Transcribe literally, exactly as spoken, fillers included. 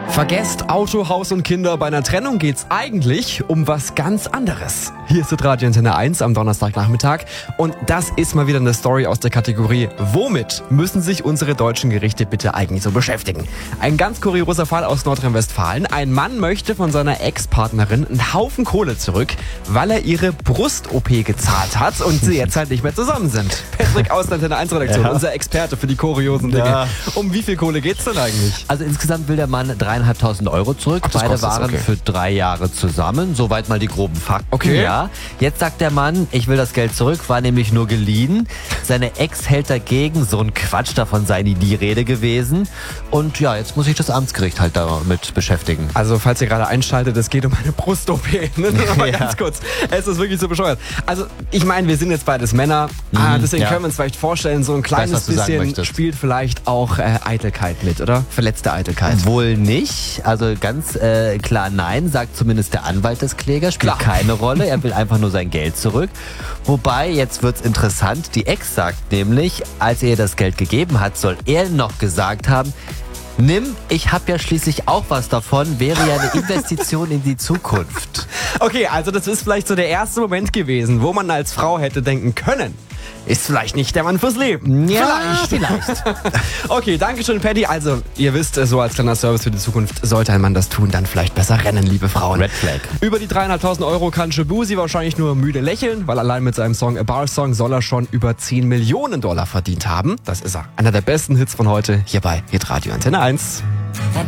Vergesst Auto, Haus und Kinder. Bei einer Trennung geht's eigentlich um was ganz anderes. Hier ist Radio Antenne eins am Donnerstagnachmittag. Und das ist mal wieder eine Story aus der Kategorie Womit müssen sich unsere deutschen Gerichte bitte eigentlich so beschäftigen? Ein ganz kurioser Fall aus Nordrhein-Westfalen. Ein Mann möchte von seiner Ex-Partnerin einen Haufen Kohle zurück, weil er ihre Brust-O P gezahlt hat und sie jetzt halt nicht mehr zusammen sind. Patrick aus der Antenne eins Redaktion, ja. Unser Experte für die kuriosen Dinge. Ja. Um wie viel Kohle geht's denn eigentlich? Also insgesamt will der Mann dreieinhalbtausend Euro zurück. Ach, Beide waren okay. für drei Jahre zusammen. Soweit mal die groben Fakten. Okay. Ja. Jetzt sagt der Mann, ich will das Geld zurück, war nämlich nur geliehen. Seine Ex hält dagegen, so ein Quatsch, davon sei nie die Rede gewesen. Und ja, jetzt muss sich das Amtsgericht halt damit beschäftigen. Also falls ihr gerade einschaltet, es geht um eine Brust-O P. Ne? Aber ja. ganz kurz, es ist wirklich so bescheuert. Also ich meine, wir sind jetzt beides Männer, mhm, ah, deswegen ja. können wir uns vielleicht vorstellen, so ein kleines weiß, bisschen spielt vielleicht auch äh, Eitelkeit mit, oder? Verletzte Eitelkeit. Wohl nicht, also ganz äh, klar nein, sagt zumindest der Anwalt des Klägers, spielt klar. keine Rolle, er will einfach nur sein Geld zurück. Wobei, jetzt wird's interessant, die Ex sagt nämlich, als er ihr das Geld gegeben hat, soll er noch gesagt haben, nimm, ich habe ja schließlich auch was davon, wäre ja eine Investition in die Zukunft. Okay, also das ist vielleicht so der erste Moment gewesen, wo man als Frau hätte denken können, ist vielleicht nicht der Mann fürs Leben. Ja, vielleicht. vielleicht. Okay, danke schön, Patty. Also, ihr wisst, so als kleiner Service für die Zukunft, sollte ein Mann das tun, dann vielleicht besser rennen, liebe Frauen. Red Flag. Über die dreieinhalbtausend Euro kann Shabuzi wahrscheinlich nur müde lächeln, weil allein mit seinem Song A Bar Song soll er schon über zehn Millionen Dollar verdient haben. Das ist er. Einer der besten Hits von heute, hier bei Hit Radio Antenne eins. Wenn